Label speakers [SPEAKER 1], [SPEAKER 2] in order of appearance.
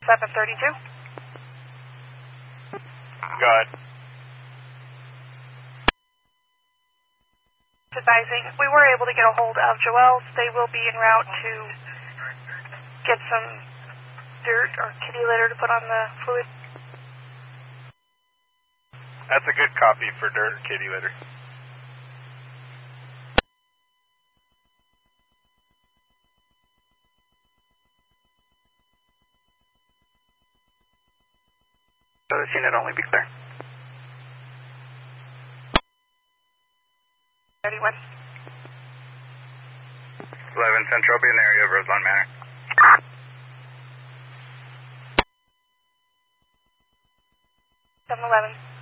[SPEAKER 1] 732.
[SPEAKER 2] Go ahead.
[SPEAKER 1] Advising, we were able to get a hold of Joelle's. They will be en route to get some dirt or kitty litter to put on the fluid.
[SPEAKER 2] That's a good copy for dirt kitty litter.
[SPEAKER 3] So this unit only be clear.
[SPEAKER 1] 31.
[SPEAKER 3] 11 Central, be in the area of Roseland Manor.
[SPEAKER 1] Seven 11.